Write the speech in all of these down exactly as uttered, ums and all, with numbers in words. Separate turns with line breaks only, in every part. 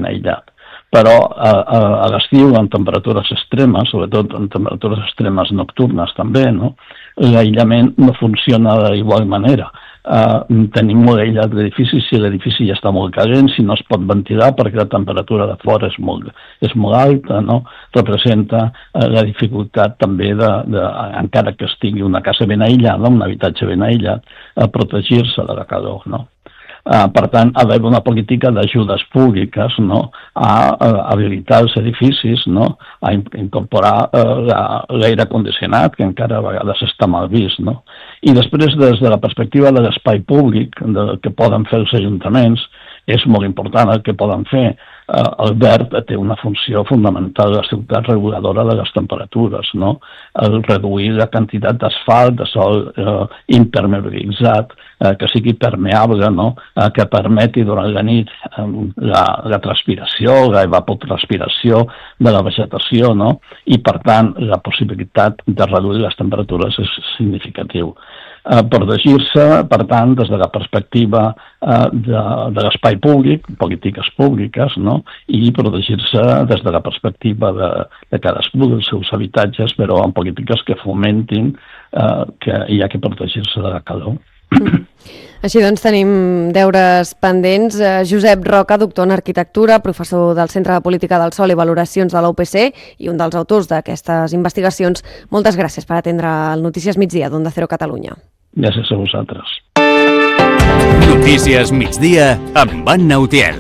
aïllat. Però a, a, a l'estiu, en temperatures extremes, sobretot en temperatures extremes nocturnes també, no? L'aïllament no funciona d'igual manera. Uh, tenim molt aïllat l'edifici si l'edifici ja està molt calent, si no es pot ventilar perquè la temperatura de fora és molt, és molt alta, no? Representa uh, la dificultat també, de, de, encara que estigui una casa ben aïllada, un habitatge ben aïllat, a protegir-se de la calor, no? Uh, per tant, ha d'haver una política d'ajudes públiques, no? a, a habilitar els edificis, no? A in incorporar uh, l'aire condicionat, que encara a vegades està mal vist. No? I després, des de la perspectiva de l'espai públic, del que poden fer els ajuntaments, és molt important el que poden fer. Uh, el verd té una funció fundamental a la ciutat reguladora de les temperatures, no? El reduir la quantitat d'asfalt, de sol uh, impermeabilitzat, uh, que sigui permeable, no? Uh, que permeti durant la nit um, la, la transpiració, la evapotranspiració de la vegetació, no? I per tant la possibilitat de reduir les temperatures és significatiu. Uh, protegir-se, per tant, des de la perspectiva uh, de, de l'espai públic, polítiques públiques, no? I protegir-se des de la perspectiva de, de cadascú dels seus habitatges, però amb polítiques que fomentin uh, que hi ha que protegir-se de la calor.
Mm. Així doncs tenim deures pendents. Josep Roca, doctor en arquitectura, professor del Centre de Política del Sòl i Valoracions de la U P C i un dels autors d'aquestes investigacions. Moltes gràcies per atendre el Notícies Migdia d'Onda Cero Catalunya.
Gràcies a vosaltres.
Notícies Migdia amb Anna Utiel.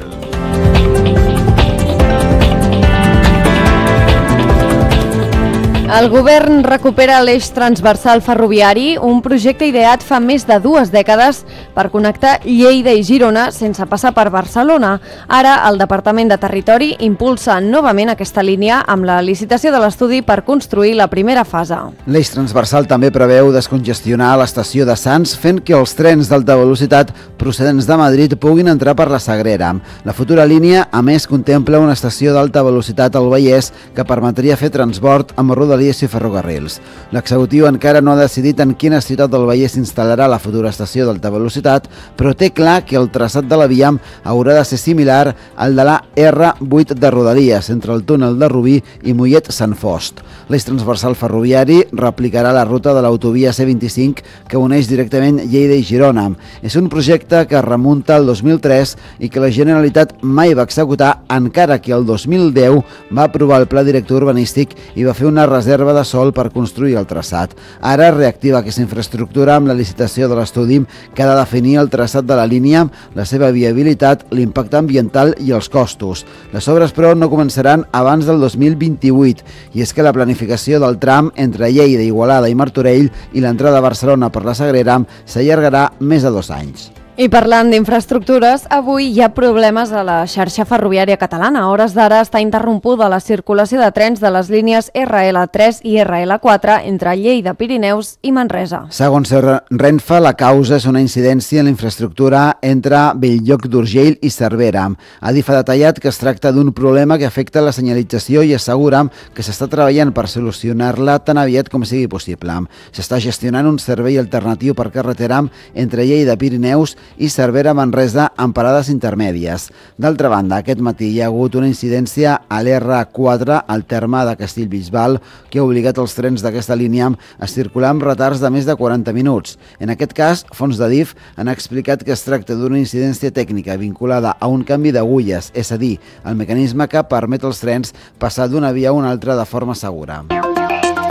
El govern recupera l'eix transversal ferroviari, un projecte ideat fa més de dues dècades per connectar Lleida i Girona sense passar per Barcelona. Ara el Departament de Territori impulsa novament aquesta línia amb la licitació de l'estudi per construir la primera fase.
L'eix transversal també preveu descongestionar l'estació de Sants, fent que els trens d'alta velocitat procedents de Madrid puguin entrar per la Sagrera. La futura línia, a més, contempla una estació d'alta velocitat al Vallès que permetria fer transport amb rodalies i ferrocarrils. L'executiu encara no ha decidit en quina ciutat del Vallès s'instal·larà la futura estació d'alta velocitat, però té clar que el traçat de la via haurà de ser similar al de la erre vuit de Rodalies, entre el túnel de Rubí i Mollet-Sant Fost. L'eix transversal ferroviari replicarà la ruta de l'autovia ce vint-i-cinc que uneix directament Lleida i Girona. És un projecte que remunta al dos mil tres i que la Generalitat mai va executar, encara que el dos mil deu va aprovar el pla director urbanístic i va fer una reserva de sòl per construir el traçat. Ara reactiva aquesta infraestructura amb la licitació de l'estudi que ha de definir el traçat de la línia, la seva viabilitat, l'impacte ambiental i els costos. Les obres, però, no començaran abans del dos mil vint-i-vuit, i és que la planificació del tram entre Lleida, Igualada i Martorell i l'entrada a Barcelona per la Sagrera s'allargarà més de dos anys.
I parlant d'infraestructures, avui hi ha problemes a la xarxa ferroviària catalana. A hores d'ara està interrompuda la circulació de trens de les línies erre ele tres i erre ele quatre entre Lleida, Pirineus i Manresa.
Segons Renfe, la causa és una incidència en la infraestructura entre Bell-lloc d'Urgell i Cervera. Adif ha detallat que es tracta d'un problema que afecta la senyalització i assegura que s'està treballant per solucionar-la tan aviat com sigui possible. S'està gestionant un servei alternatiu per carretera entre Lleida, Pirineus i Cervera-Manresa amb parades intermèdies. D'altra banda, aquest matí hi ha hagut una incidència a l'erre quatre al terme de Castellbisbal que ha obligat els trens d'aquesta línia a circular amb retards de més de quaranta minuts. En aquest cas, fons d'Adif han explicat que es tracta d'una incidència tècnica vinculada a un canvi d'agulles, és a dir, el mecanisme que permet als trens passar d'una via a una altra de forma segura.